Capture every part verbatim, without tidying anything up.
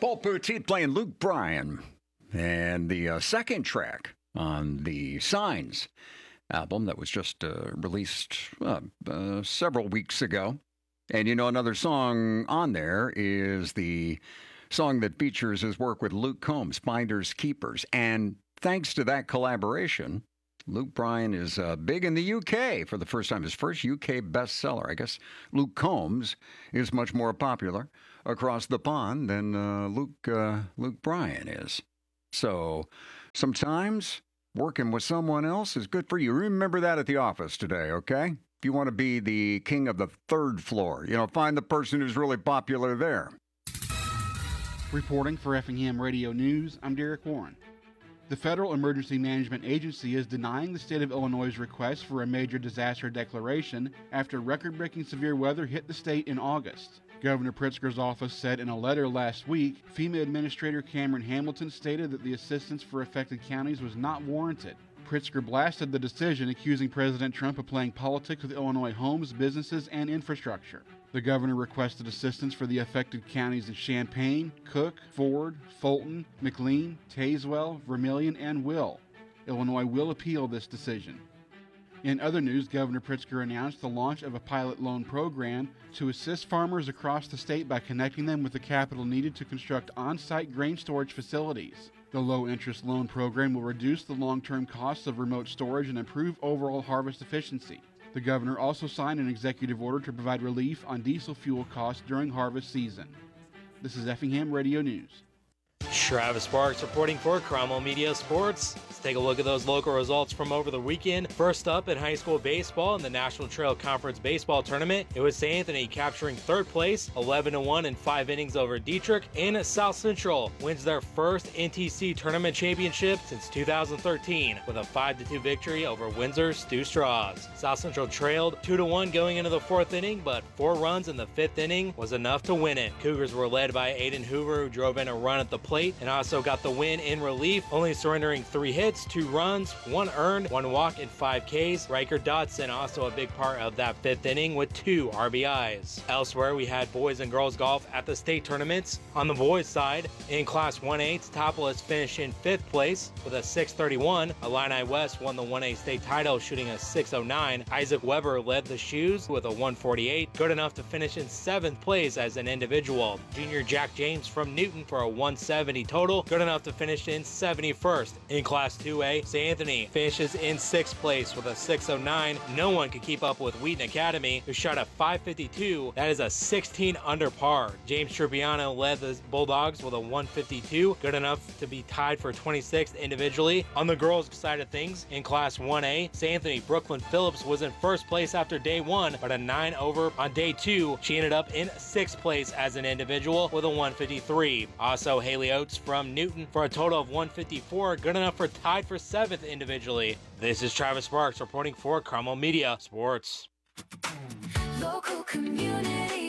Paul Petit playing Luke Bryan. And the uh, second track on the Signs album that was just uh, released uh, uh, several weeks ago. And, you know, another song on there is the song that features his work with Luke Combs, Finders Keepers. And thanks to that collaboration, Luke Bryan is uh, big in the U K for the first time. His first U K bestseller. I guess Luke Combs is much more popular across the pond than uh, Luke uh, Luke Bryan is. So sometimes working with someone else is good for you. Remember that at the office today, okay? If you want to be the king of the third floor, you know, find the person who's really popular there. Reporting for Effingham Radio News, I'm Derek Warren. The Federal Emergency Management Agency is denying the state of Illinois' request for a major disaster declaration after record-breaking severe weather hit the state in August. Governor Pritzker's office said in a letter last week, FEMA Administrator Cameron Hamilton stated that the assistance for affected counties was not warranted. Pritzker blasted the decision, accusing President Trump of playing politics with Illinois homes, businesses, and infrastructure. The governor requested assistance for the affected counties of Champaign, Cook, Ford, Fulton, McLean, Tazewell, Vermilion, and Will. Illinois will appeal this decision. In other news, Governor Pritzker announced the launch of a pilot loan program to assist farmers across the state by connecting them with the capital needed to construct on-site grain storage facilities. The low-interest loan program will reduce the long-term costs of remote storage and improve overall harvest efficiency. The governor also signed an executive order to provide relief on diesel fuel costs during harvest season. This is Effingham Radio News. Travis Sparks reporting for Cromwell Media Sports. Let's take a look at those local results from over the weekend. First up in high school baseball in the National Trail Conference Baseball Tournament, it was Saint Anthony capturing third place, eleven to one in five innings over Dietrich, and South Central wins their first N T C Tournament Championship since two thousand thirteen with a five to two victory over Windsor's Stu Straws. South Central trailed two to one going into the fourth inning, but four runs in the fifth inning was enough to win it. Cougars were led by Aiden Hoover, who drove in a run at the plate and also got the win in relief, only surrendering three hits, two runs, one earned, one walk, and five Ks. Riker Dotson also a big part of that fifth inning with two R B Is. Elsewhere, we had boys and girls golf at the state tournaments. On the boys side, in Class one A, Topolis finished in fifth place with a six thirty-one. Illini West won the one A state title shooting a six oh nine. Isaac Weber led the Shoes with a one forty-eight, good enough to finish in seventh place as an individual. Junior Jack James from Newton for a one seventy total, good enough to finish in seventy-first. In Class two A, Saint Anthony finishes in sixth place with a six oh nine. No one could keep up with Wheaton Academy, who shot a five fifty-two. That is a sixteen under par. James Tribbiano led the Bulldogs with a one fifty-two, good enough to be tied for twenty-sixth individually. On the girls' side of things, in Class one A, Saint Anthony Brooklyn Phillips was in first place after day one, but a nine over on day two. She ended up in sixth place as an individual with a one fifty-three. Also, Haley Oates from Newton for a total of one fifty-four, good enough for tied for seventh individually. This is Travis Sparks reporting for Cromwell Media Sports. Local community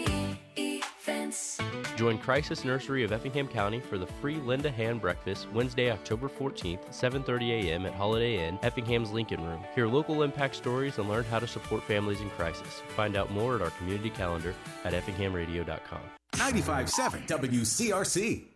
events. Join Crisis Nursery of Effingham County for the free Linda Hand Breakfast Wednesday, October fourteenth, seven thirty a.m. at Holiday Inn, Effingham's Lincoln Room. Hear local impact stories and learn how to support families in crisis. Find out more at our community calendar at effingham radio dot com. ninety-five point seven W C R C.